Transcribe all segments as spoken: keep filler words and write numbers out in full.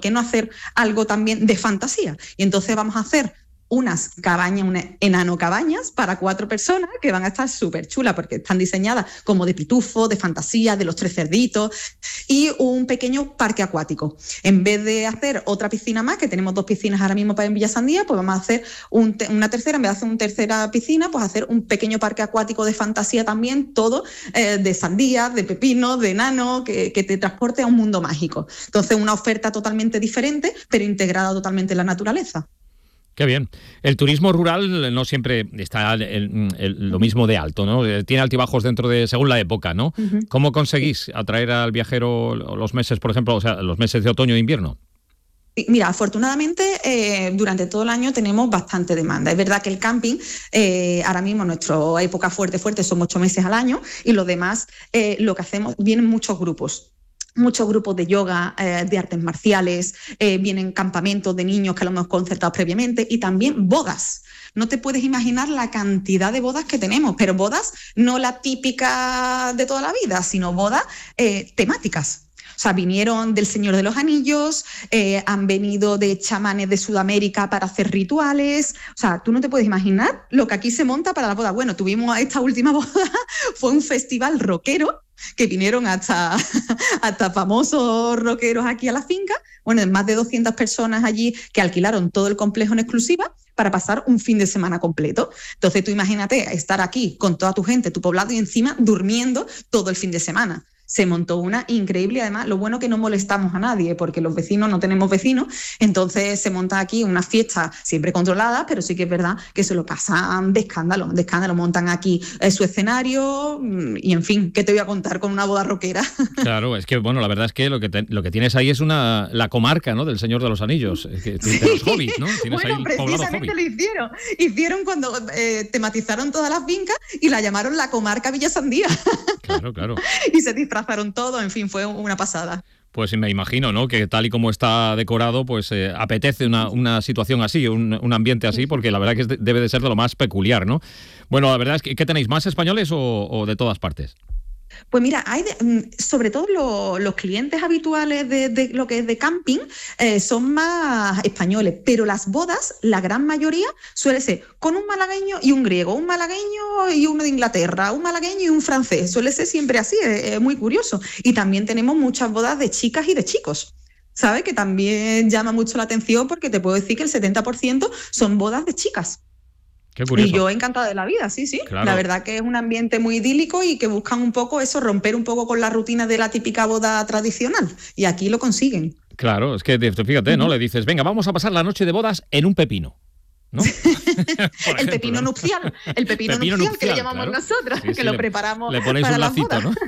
qué no hacer algo también de fantasía? Y entonces vamos a hacer unas cabañas, unas enano cabañas para cuatro personas que van a estar súper chulas porque están diseñadas como de pitufo, de fantasía, de los tres cerditos, y un pequeño parque acuático. En vez de hacer otra piscina más, que tenemos dos piscinas ahora mismo para en Villa Sandía, pues vamos a hacer un te- una tercera, en vez de hacer una tercera piscina, pues hacer un pequeño parque acuático de fantasía también, todo eh, de sandías, de pepinos, de enano, que, que te transporte a un mundo mágico. Entonces, una oferta totalmente diferente, pero integrada totalmente en la naturaleza. Qué bien. El turismo rural no siempre está el, el, lo mismo de alto, ¿no? Tiene altibajos dentro de, según la época, ¿no? Uh-huh. ¿Cómo conseguís atraer al viajero los meses, por ejemplo, o sea, los meses de otoño e invierno? Mira, afortunadamente eh, durante todo el año tenemos bastante demanda. Es verdad que el camping, eh, ahora mismo nuestra época fuerte, fuerte son ocho meses al año y los demás eh, lo que hacemos, vienen muchos grupos. Muchos grupos de yoga, eh, de artes marciales, eh, vienen campamentos de niños que lo hemos concertado previamente y también bodas. No te puedes imaginar la cantidad de bodas que tenemos, pero bodas no la típica de toda la vida, sino bodas eh, temáticas. O sea, vinieron del Señor de los Anillos, eh, han venido de chamanes de Sudamérica para hacer rituales. O sea, tú no te puedes imaginar lo que aquí se monta para la boda. Bueno, tuvimos esta última boda, fue un festival rockero, que vinieron hasta, hasta famosos rockeros aquí a la finca. Bueno, más de doscientas personas allí que alquilaron todo el complejo en exclusiva para pasar un fin de semana completo. Entonces tú imagínate estar aquí con toda tu gente, tu poblado y encima durmiendo todo el fin de semana. Se montó una increíble, además, lo bueno que no molestamos a nadie, porque los vecinos no tenemos vecinos, entonces se monta aquí una fiesta siempre controlada, pero sí que es verdad que se lo pasan de escándalo, de escándalo, montan aquí eh, su escenario y, en fin, ¿qué te voy a contar con una boda rockera? Claro, es que, bueno, la verdad es que lo que, te, lo que tienes ahí es una la comarca, ¿no?, del Señor de los Anillos, que, sí. De los hobbits, ¿no? Tienes bueno, ahí precisamente lo hicieron, hicieron cuando eh, tematizaron todas las fincas y la llamaron la comarca Villa Sandía. Claro, claro. Y se disfrazaron todo, en fin, fue una pasada. Pues me imagino, ¿no?, que tal y como está decorado, pues eh, apetece una, una situación así, un, un ambiente así, porque la verdad que es de, debe de ser de lo más peculiar, ¿no? Bueno, la verdad es que ¿qué tenéis, más españoles o, o de todas partes? Pues mira, hay de, sobre todo lo, los clientes habituales de, de lo que es de camping eh, son más españoles, pero las bodas, la gran mayoría suele ser con un malagueño y un griego, un malagueño y uno de Inglaterra, un malagueño y un francés, suele ser siempre así, es, es muy curioso. Y también tenemos muchas bodas de chicas y de chicos, ¿sabes? Que también llama mucho la atención porque te puedo decir que el setenta por ciento son bodas de chicas. Qué curioso. Y yo encantada de la vida, sí, sí. Claro. La verdad que es un ambiente muy idílico y que buscan un poco eso, romper un poco con la rutina de la típica boda tradicional. Y aquí lo consiguen. Claro, es que fíjate, ¿no? Uh-huh. Le dices, venga, vamos a pasar la noche de bodas en un pepino, ¿no? ejemplo, el pepino ¿no? nupcial, el pepino, pepino nupcial, nupcial, que le llamamos claro. nosotros, sí, que sí, lo le, preparamos le ponéis para un lacito, ¿no?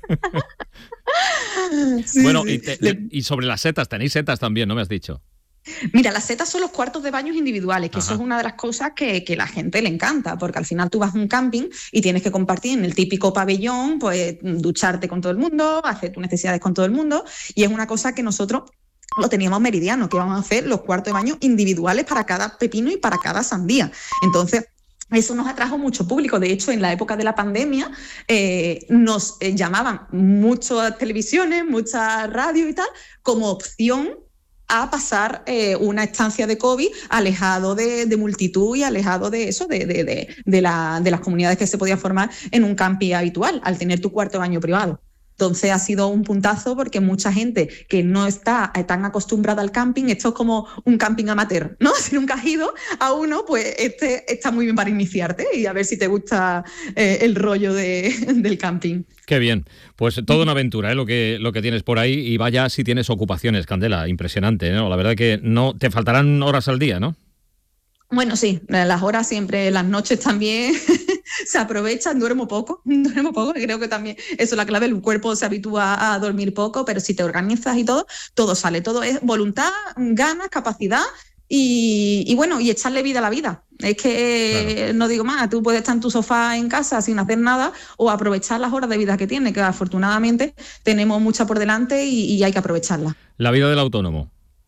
sí, bueno, sí. Y, te, le... y sobre las setas, tenéis setas también, ¿no me has dicho? Mira, las setas son los cuartos de baños individuales, que Ajá. eso es una de las cosas que, que la gente le encanta, porque al final tú vas a un camping y tienes que compartir en el típico pabellón, pues ducharte con todo el mundo, hacer tus necesidades con todo el mundo, y es una cosa que nosotros lo teníamos meridiano, que vamos a hacer los cuartos de baño individuales para cada pepino y para cada sandía. Entonces, eso nos atrajo mucho público. De hecho, en la época de la pandemia eh, nos eh, llamaban muchas televisiones, muchas radios y tal, como opción a pasar eh, una estancia de COVID alejado de, de multitud y alejado de eso, de, de, de, de, la, de las comunidades que se podían formar en un camping habitual, al tener tu cuarto de baño privado. Entonces ha sido un puntazo porque mucha gente que no está tan acostumbrada al camping, esto es como un camping amateur, ¿no? Si nunca has ido a uno, pues este está muy bien para iniciarte y a ver si te gusta eh, el rollo de, del camping. Qué bien, pues toda una aventura, ¿eh? lo que lo que tienes por ahí, y vaya si tienes ocupaciones, Candela, impresionante, ¿no? La verdad que no te faltarán horas al día, ¿no? Bueno, sí, las horas siempre, las noches también se aprovechan, duermo poco, duermo poco, creo que también eso es la clave, el cuerpo se habitúa a dormir poco, pero si te organizas y todo, todo sale, todo es voluntad, ganas, capacidad y, y bueno, y echarle vida a la vida. Es que claro. No digo más, tú puedes estar en tu sofá en casa sin hacer nada o aprovechar las horas de vida que tienes, que afortunadamente tenemos muchas por delante y, y hay que aprovecharlas. La vida del autónomo.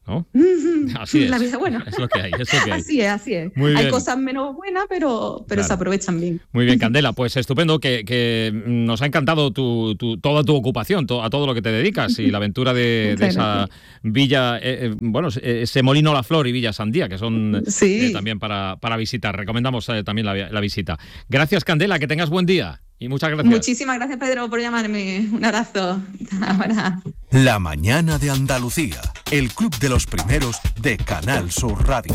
¿no? Así es. La vida buena. Es lo que hay, es lo que hay. Así es, así es. Muy hay bien. cosas menos buenas, pero, pero Claro. se aprovechan bien. Muy bien, Candela, pues estupendo, que, que nos ha encantado tu, tu, toda tu ocupación, to, a todo lo que te dedicas y la aventura de, de esa villa, eh, eh, bueno, ese Molino La Flor y Villa Sandía, que son sí. eh, también para, para visitar. Recomendamos eh, también la, la visita. Gracias, Candela, que tengas buen día y muchas gracias. Muchísimas gracias, Pedro, por llamarme. Un abrazo. La mañana de Andalucía, el club de los primeros de Canal Sur Radio.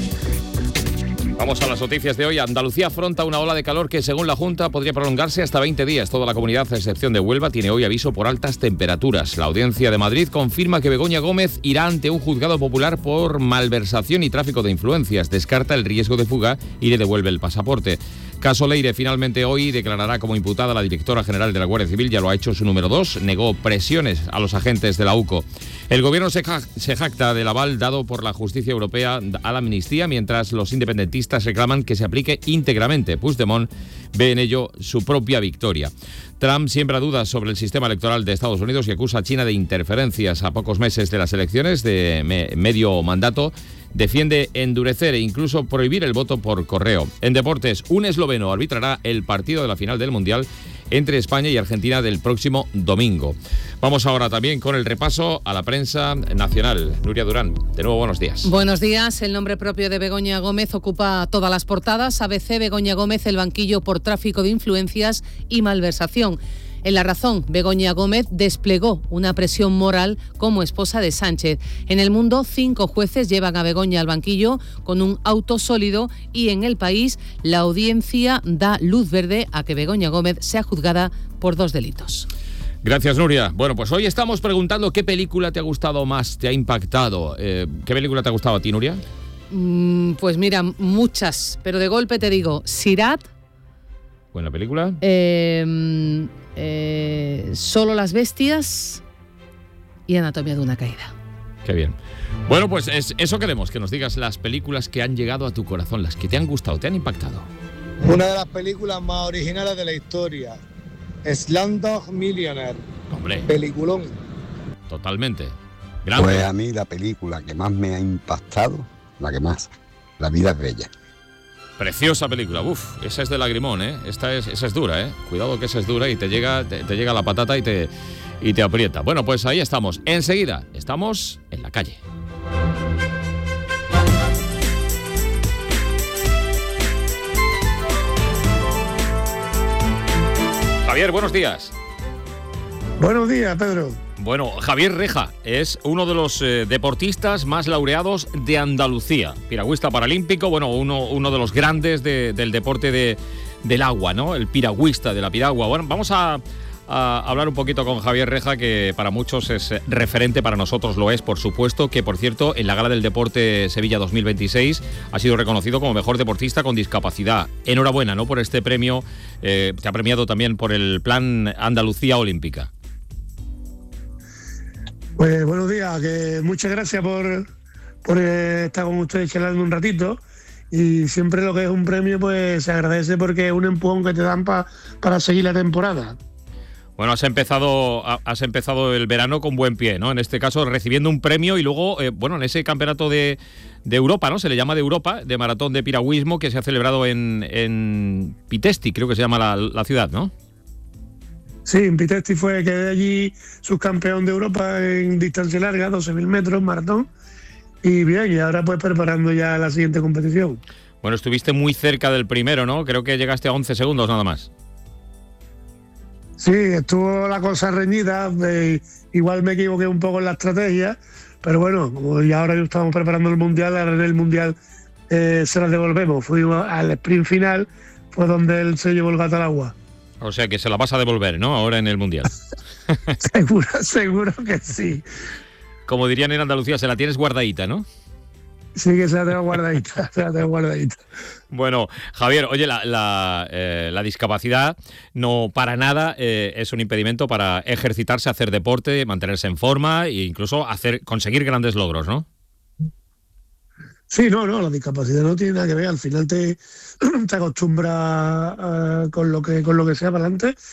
Vamos a las noticias de hoy. Andalucía afronta una ola de calor que, según la Junta, podría prolongarse hasta veinte días. Toda la comunidad, a excepción de Huelva, tiene hoy aviso por altas temperaturas. La Audiencia de Madrid confirma que Begoña Gómez irá ante un juzgado popular por malversación y tráfico de influencias. Descarta el riesgo de fuga y le devuelve el pasaporte. Caso Leire finalmente hoy declarará como imputada a la directora general de la Guardia Civil, ya lo ha hecho su número dos, negó presiones a los agentes de la U C O. El gobierno se, ja- se jacta del aval dado por la justicia europea a la amnistía, mientras los independentistas reclaman que se aplique íntegramente. Puigdemont ve en ello su propia victoria. Trump siembra dudas sobre el sistema electoral de Estados Unidos y acusa a China de interferencias a pocos meses de las elecciones de me- medio mandato. Defiende endurecer e incluso prohibir el voto por correo. En deportes, un esloveno arbitrará el partido de la final del Mundial entre España y Argentina del próximo domingo. Vamos ahora también con el repaso a la prensa nacional. Nuria Durán, de nuevo buenos días. Buenos días. El nombre propio de Begoña Gómez ocupa todas las portadas. A B C, Begoña Gómez, el banquillo por tráfico de influencias y malversación. En La Razón, Begoña Gómez desplegó una presión moral como esposa de Sánchez. En El Mundo, cinco jueces llevan a Begoña al banquillo con un auto sólido y en El País, la audiencia da luz verde a que Begoña Gómez sea juzgada por dos delitos. Gracias, Nuria. Bueno, pues hoy estamos preguntando qué película te ha gustado más, te ha impactado. Eh, ¿Qué película te ha gustado a ti, Nuria? Mm, pues mira, muchas, pero de golpe te digo, Sirat, Buena película. eh, eh, Solo las bestias y Anatomía de una caída. Qué bien. Bueno, pues es, eso queremos, que nos digas las películas que han llegado a tu corazón, las que te han gustado, te han impactado. Una de las películas más originales de la historia, Slumdog Millionaire. Hombre, Peliculón. totalmente. Grande. Pues a mí la película que más me ha impactado, la que más, La vida es bella. Preciosa película. Uf, esa es de lagrimón, ¿eh? Esta es, esa es dura, ¿eh? Cuidado que esa es dura y te llega, te, te llega la patata y te, y te aprieta. Bueno, pues ahí estamos. Enseguida, estamos en la calle. Javier, buenos días. Buenos días, Pedro. Bueno, Javier Reja es uno de los eh, deportistas más laureados de Andalucía. Piragüista paralímpico, bueno, uno, uno de los grandes de, del deporte de, del agua, ¿no? El piragüista de la piragua. Bueno, vamos a, a hablar un poquito con Javier Reja, que para muchos es referente, para nosotros lo es, por supuesto, que por cierto, en la Gala del Deporte Sevilla dos mil veintiséis ha sido reconocido como mejor deportista con discapacidad. Enhorabuena, ¿no? Por este premio. Eh, te ha premiado también por el Plan Andalucía Olímpica. Pues buenos días, que muchas gracias por, por eh, estar con ustedes charlando un ratito, y siempre lo que es un premio pues se agradece porque es un empujón que te dan pa, para seguir la temporada. Bueno, has empezado has empezado el verano con buen pie, ¿no? En este caso recibiendo un premio y luego, eh, bueno, en ese campeonato de, de Europa, ¿no? Se le llama de Europa, de maratón de piragüismo, que se ha celebrado en, en Pitesti, creo que se llama la, la ciudad, ¿no? Sí, en Pitesti fue, quedé allí subcampeón de Europa en distancia larga, doce mil metros, maratón. Y bien, y ahora pues preparando ya la siguiente competición. Bueno, estuviste muy cerca del primero, ¿no? Creo que llegaste a once segundos nada más. Sí, estuvo la cosa reñida, eh, igual me equivoqué un poco en la estrategia, pero bueno, como ya ahora estamos preparando el Mundial, ahora en el Mundial eh, se las devolvemos. Fuimos al sprint final, fue donde él se llevó el gato al agua. O sea que se la vas a devolver, ¿no? Ahora en el Mundial. Seguro, seguro que sí. Como dirían en Andalucía, se la tienes guardadita, ¿no? Sí, que se la tengo guardadita, se la tengo guardadita. Bueno, Javier, oye, la, la, eh, la discapacidad no para nada eh, es un impedimento para ejercitarse, hacer deporte, mantenerse en forma e incluso hacer, conseguir grandes logros, ¿no? Sí, no, no, la discapacidad no tiene nada que ver. Al final te, te acostumbras uh, con lo que con lo que sea para adelante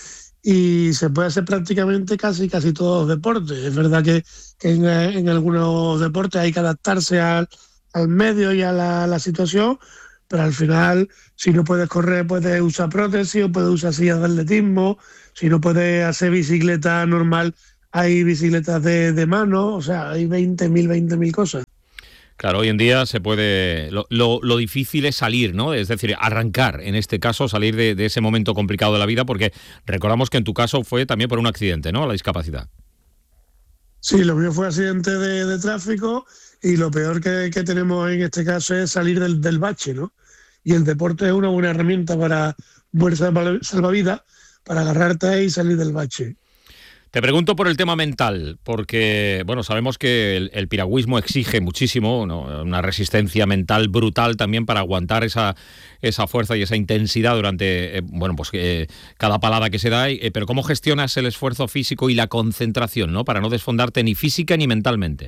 y se puede hacer prácticamente casi casi todos los deportes. Es verdad que, que en, en algunos deportes hay que adaptarse al, al medio y a la, la situación, pero al final, si no puedes correr, puedes usar prótesis o puedes usar sillas de atletismo. Si no puedes hacer bicicleta normal, hay bicicletas de, de mano, o sea, hay veinte mil, veinte mil cosas. Claro, hoy en día se puede... Lo, lo, lo difícil es salir, ¿no? Es decir, arrancar, en este caso, salir de, de ese momento complicado de la vida, porque recordamos que en tu caso fue también por un accidente, ¿no? La discapacidad. Sí, lo mío fue accidente de, de tráfico y lo peor que, que tenemos en este caso es salir del, del bache, ¿no? Y el deporte es una buena herramienta para buen salvavidas, para agarrarte y salir del bache. Te pregunto por el tema mental, porque bueno, sabemos que el, el piragüismo exige muchísimo, ¿no? Una resistencia mental brutal también para aguantar esa, esa fuerza y esa intensidad durante eh, bueno, pues eh, cada palada que se da. Eh, pero ¿cómo gestionas el esfuerzo físico y la concentración, ¿no? Para no desfondarte ni física ni mentalmente?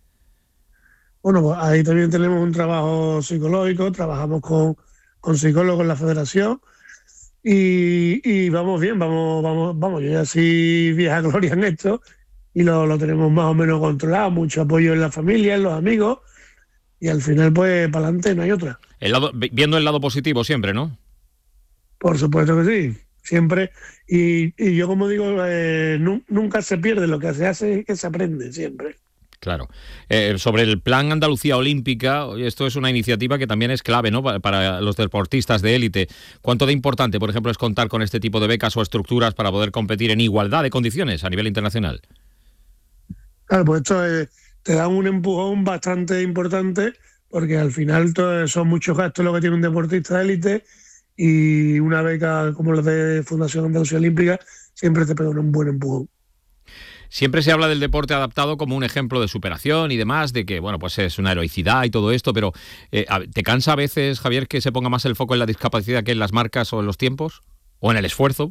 Bueno, pues ahí también tenemos un trabajo psicológico, trabajamos con, con psicólogos en la federación. Y, y vamos bien, vamos, vamos, vamos, yo ya soy vieja gloria en esto y lo, lo tenemos más o menos controlado, mucho apoyo en la familia, en los amigos y al final pues para adelante no hay otra. El lado, viendo el lado positivo siempre, ¿no? Por supuesto que sí, siempre. Y, y yo como digo, eh, nu, nunca se pierde, lo que se hace es que se aprende siempre. Claro. Eh, sobre el Plan Andalucía Olímpica, esto es una iniciativa que también es clave, ¿no? Para, para los deportistas de élite. ¿Cuánto de importante, por ejemplo, es contar con este tipo de becas o estructuras para poder competir en igualdad de condiciones a nivel internacional? Claro, pues esto eh, te da un empujón bastante importante porque al final todo, son muchos gastos lo que tiene un deportista de élite y una beca como la de Fundación Andalucía Olímpica siempre te pega un buen empujón. Siempre se habla del deporte adaptado como un ejemplo de superación y demás, de que, bueno, pues es una heroicidad y todo esto, pero eh, ¿te cansa a veces, Javier, que se ponga más el foco en la discapacidad que en las marcas o en los tiempos? ¿O en el esfuerzo?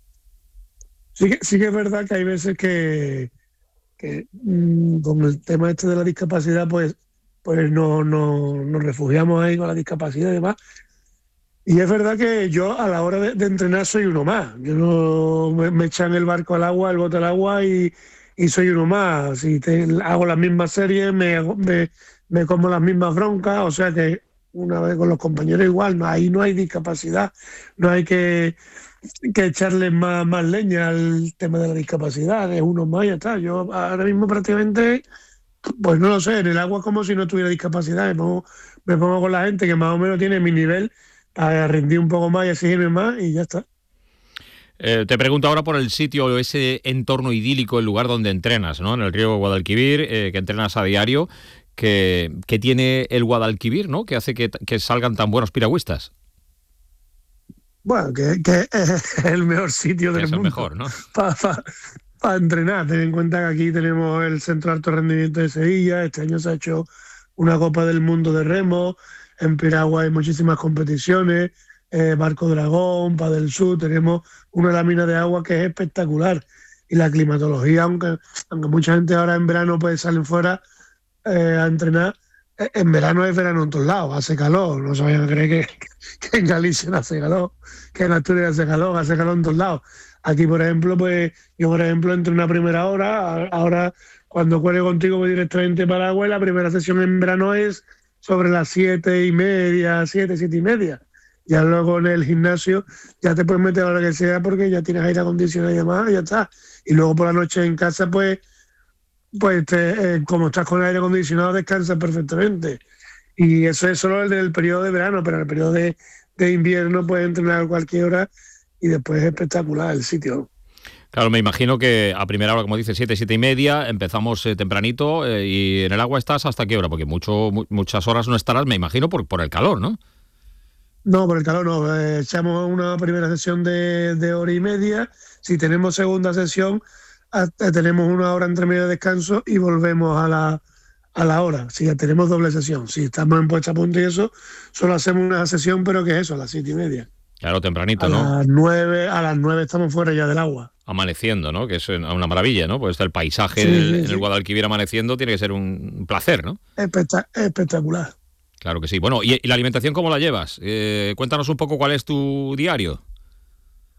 Sí que, sí que es verdad que hay veces que, que mmm, con el tema este de la discapacidad, pues, pues no, no, nos refugiamos ahí con la discapacidad y demás. Y es verdad que yo a la hora de, de entrenar soy uno más. Yo no me, me echan el barco al agua, el bote al agua y, y soy uno más. Si te, hago las mismas series, me, me, me como las mismas broncas, o sea que una vez con los compañeros igual, no, ahí no hay discapacidad, no hay que, que echarle más, más leña al tema de la discapacidad, es uno más y ya está. Yo ahora mismo prácticamente, pues no lo sé, en el agua es como si no tuviera discapacidad, me pongo, me pongo con la gente que más o menos tiene mi nivel, a rendir un poco más y exigirme más y ya está. Eh, te pregunto ahora por el sitio o ese entorno idílico, el lugar donde entrenas, ¿no? En el río Guadalquivir, eh, que entrenas a diario, que, que tiene el Guadalquivir, ¿no? Que hace que, que salgan tan buenos piragüistas. Bueno, que, que es el mejor sitio del es mundo. Es el mejor, ¿no? Para pa, pa entrenar. Ten en cuenta que aquí tenemos el Centro de Alto Rendimiento de Sevilla, este año se ha hecho una Copa del Mundo de Remo. En piragua hay muchísimas competiciones, eh, Barco Dragón, Padel Sur, tenemos una lámina de agua que es espectacular. Y la climatología, aunque, aunque mucha gente ahora en verano pues salen fuera eh, a entrenar, eh, en verano es verano en todos lados, hace calor, no se vayan a creer que, que en Galicia no hace calor, que en Asturias hace calor, hace calor en todos lados. Aquí, por ejemplo, pues yo, por ejemplo, entre una primera hora, ahora cuando cuelgue contigo voy directamente para agua y la primera sesión en verano es sobre las siete y media, siete, siete y media. Ya luego en el gimnasio ya te puedes meter a la hora que sea porque ya tienes aire acondicionado y demás, y ya está. Y luego por la noche en casa, pues, pues te, eh, como estás con aire acondicionado, descansas perfectamente. Y eso es solo el del periodo de verano, pero en el periodo de, de invierno puedes entrenar a cualquier hora y después es espectacular el sitio. Claro, me imagino que a primera hora, como dices, siete, siete y media, empezamos eh, tempranito eh, y en el agua estás ¿hasta qué hora? Porque mucho, mu- muchas horas no estarás, me imagino, por, por el calor, ¿no? No, por el calor no. Eh, echamos una primera sesión de, de hora y media. Si tenemos segunda sesión, hasta tenemos una hora entre medio de descanso y volvemos a la, a la hora. Si ya tenemos doble sesión. Si estamos en puesta a punto y eso, solo hacemos una sesión, pero ¿qué es eso? A las siete y media. Claro, tempranito, a ¿no? Las nueve, a las nueve estamos fuera ya del agua. Amaneciendo, ¿no? Que es una maravilla, ¿no? Pues el paisaje sí, del, sí, en sí. el Guadalquivir amaneciendo tiene que ser un placer, ¿no? Espectac- espectacular. Claro que sí. Bueno, ¿y, y la alimentación cómo la llevas? Eh, cuéntanos un poco cuál es tu diario.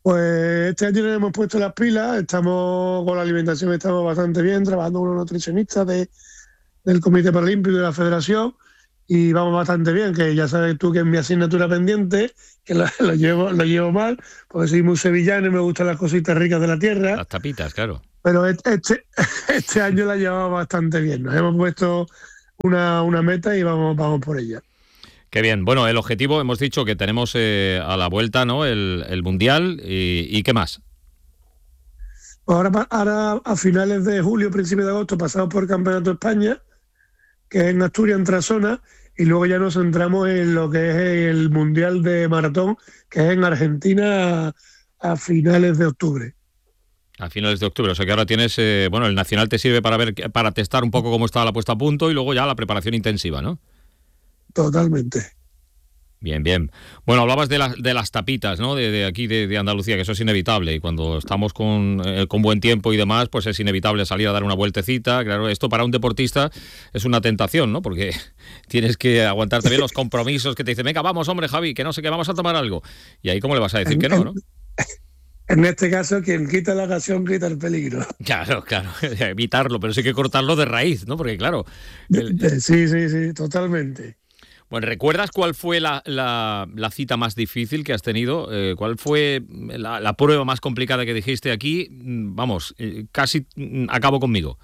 Pues este año le hemos puesto las pilas, estamos con la alimentación, estamos bastante bien, trabajando con unos nutricionistas de, del Comité Paralímpico y de la Federación, y vamos bastante bien, que ya sabes tú que es mi asignatura pendiente, que lo, lo llevo lo llevo mal, porque soy muy sevillano y me gustan las cositas ricas de la tierra. Las tapitas, claro. Pero este, este año la llevamos bastante bien, nos hemos puesto una, una meta y vamos, vamos por ella. Qué bien. Bueno, el objetivo, hemos dicho que tenemos eh, a la vuelta, ¿no? El, el Mundial y, y ¿qué más? Ahora, ahora a finales de julio, principios de agosto, pasamos por el Campeonato de España, que es en Asturias, en Trasona, y luego ya nos centramos en lo que es el Mundial de Maratón, que es en Argentina a, a finales de octubre. A finales de octubre, o sea que ahora tienes, eh, bueno, el Nacional te sirve para ver, para testar un poco cómo está la puesta a punto y luego ya la preparación intensiva, ¿no? Totalmente. Bien, bien. Bueno, hablabas de, la, de las tapitas, ¿no? De, de aquí, de, de Andalucía, que eso es inevitable. Y cuando estamos con, eh, con buen tiempo y demás, pues es inevitable salir a dar una vueltecita. Claro, esto para un deportista es una tentación, ¿no? Porque tienes que aguantar también los compromisos que te dicen, venga, vamos, hombre, Javi, que no sé qué, vamos a tomar algo. Y ahí, ¿cómo le vas a decir que no, no? En este caso, quien quita la ocasión quita el peligro. Claro, claro, evitarlo, pero sí hay que cortarlo de raíz, ¿no? Porque claro... El... Sí, sí, sí, totalmente. Bueno, ¿recuerdas cuál fue la, la, la cita más difícil que has tenido? Eh, ¿Cuál fue la, la prueba más complicada que dijiste aquí? Vamos, eh, casi acabo conmigo.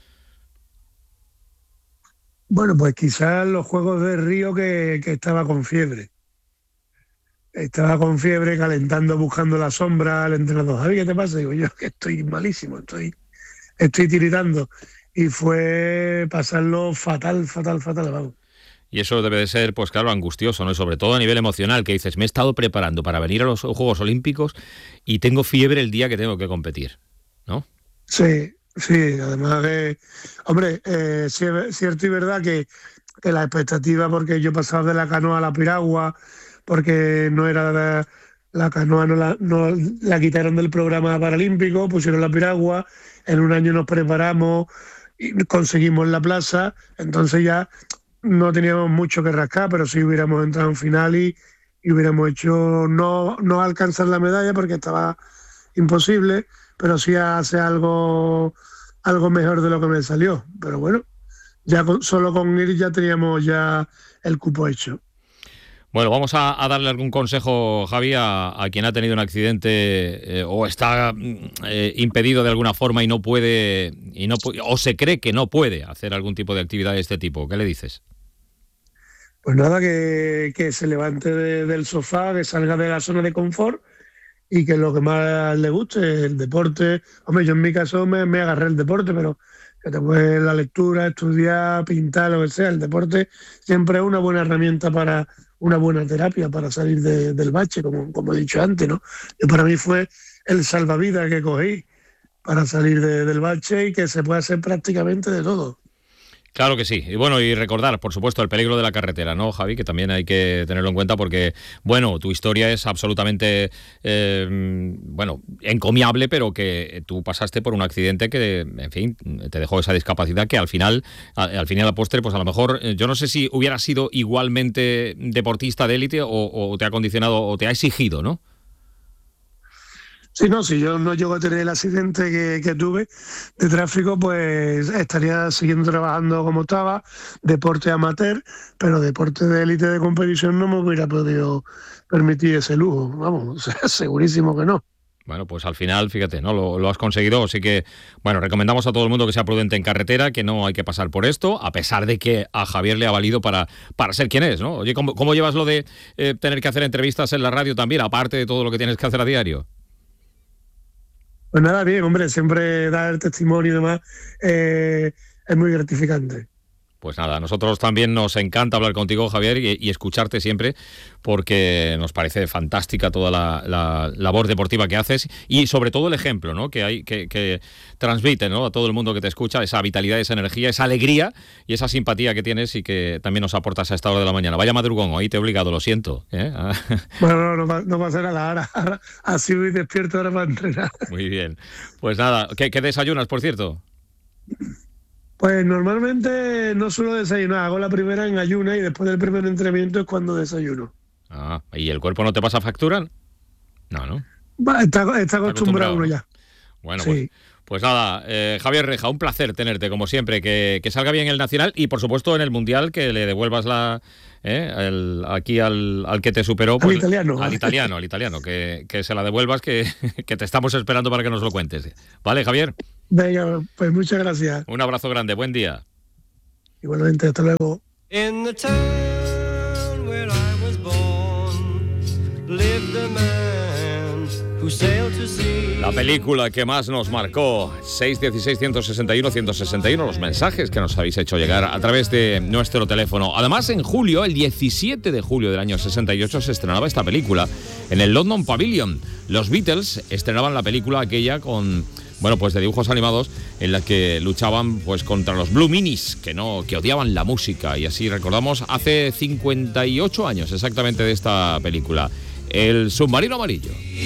Bueno, pues quizás los Juegos de Río que, que estaba con fiebre. Estaba con fiebre, calentando, buscando la sombra al entrenador. Javi, ¿qué te pasa? Digo, yo que estoy malísimo, estoy, estoy tiritando. Y fue pasarlo fatal, fatal, fatal, vamos. Y eso debe de ser, pues claro, angustioso, ¿no? Y sobre todo a nivel emocional, que dices, me he estado preparando para venir a los Juegos Olímpicos y tengo fiebre el día que tengo que competir, ¿no? Sí, sí, además de... Hombre, eh, sí, es cierto y verdad que, que la expectativa, porque yo pasaba de la canoa a la piragua, porque no era la, la canoa, no la, no la quitaron del programa paralímpico, pusieron la piragua, en un año nos preparamos y conseguimos la plaza, entonces ya... no teníamos mucho que rascar, pero sí hubiéramos entrado en final y, y hubiéramos hecho no, no alcanzar la medalla porque estaba imposible, pero sí hacer algo, algo mejor de lo que me salió. Pero bueno, ya con, solo con ir ya teníamos ya el cupo hecho. Bueno, vamos a, a darle algún consejo, Javi, a, a quien ha tenido un accidente eh, o está eh, impedido de alguna forma y no puede, y no o se cree que no puede hacer algún tipo de actividad de este tipo. ¿Qué le dices? Pues nada, que, que se levante de, del sofá, que salga de la zona de confort y que lo que más le guste, el deporte. Hombre, yo en mi caso me, me agarré el deporte, pero que te puedes la lectura, estudiar, pintar, lo que sea. El deporte siempre es una buena herramienta para una buena terapia para salir de, del bache, como, como he dicho antes, ¿no? Y para mí fue el salvavidas que cogí para salir de, del bache y que se puede hacer prácticamente de todo. Claro que sí. Y bueno, y recordar, por supuesto, el peligro de la carretera, ¿no, Javi? Que también hay que tenerlo en cuenta porque, bueno, tu historia es absolutamente, eh, bueno, encomiable, pero que tú pasaste por un accidente que, en fin, te dejó esa discapacidad que al final, al final a la postre, pues a lo mejor, yo no sé si hubieras sido igualmente deportista de élite o, o te ha condicionado o te ha exigido, ¿no? Sí, no, si yo no llego a tener el accidente que, que tuve de tráfico, pues estaría siguiendo trabajando como estaba, deporte amateur, pero deporte de élite de competición no me hubiera podido permitir ese lujo, vamos, o sea, segurísimo que no. Bueno, pues al final, fíjate, ¿no? Lo, lo has conseguido, así que, bueno, recomendamos a todo el mundo que sea prudente en carretera, que no hay que pasar por esto, a pesar de que a Javier le ha valido para, para ser quien es, ¿no? Oye, ¿cómo, cómo llevas lo de eh, tener que hacer entrevistas en la radio también, aparte de todo lo que tienes que hacer a diario? Pues nada, bien, hombre, siempre dar el testimonio y demás eh, es muy gratificante. Pues nada, a nosotros también nos encanta hablar contigo, Javier, y, y escucharte siempre, porque nos parece fantástica toda la, la labor deportiva que haces y sobre todo el ejemplo, ¿no? que hay que, que transmite, ¿no? a todo el mundo que te escucha, esa vitalidad, esa energía, esa alegría y esa simpatía que tienes y que también nos aportas a esta hora de la mañana. Vaya madrugón, hoy te he obligado, lo siento. ¿eh? Bueno, no, no, no pasa nada, ahora, ahora así voy despierto ahora para entrenar. Muy bien. Pues nada, ¿qué, qué desayunas, por cierto? Pues normalmente no suelo desayunar, hago la primera en ayuna y después del primer entrenamiento es cuando desayuno. Ah, ¿y el cuerpo no te pasa factura? No, ¿no? Va, está, está acostumbrado uno ya. Bueno, sí. pues, pues nada, eh, Javier Reja, un placer tenerte, como siempre, que, que salga bien el Nacional y, por supuesto, en el Mundial, que le devuelvas la eh, el, aquí al, al que te superó. Pues, al italiano. Al italiano, al italiano, que, que se la devuelvas, que, que te estamos esperando para que nos lo cuentes. ¿Vale, Javier? Venga, pues muchas gracias. Un abrazo grande, buen día. Igualmente, hasta luego. In the town where I was born, lived a man who sailed to sea. La película que más nos marcó, seis uno seis, uno seis uno, uno seis uno, los mensajes que nos habéis hecho llegar a través de nuestro teléfono. Además, en julio, el diecisiete de julio del año sesenta y ocho, se estrenaba esta película en el London Pavilion. Los Beatles estrenaban la película aquella con, bueno, pues de dibujos animados, en la que luchaban pues contra los Blue Minis, que no, que odiaban la música. Y así recordamos hace cincuenta y ocho años exactamente de esta película, El submarino amarillo.